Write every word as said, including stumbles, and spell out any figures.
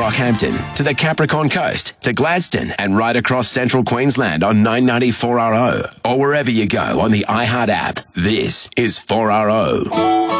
Rockhampton to the Capricorn Coast to Gladstone and right across central Queensland on nine ninety-four R O or wherever you go on the iHeart app. This is four R O.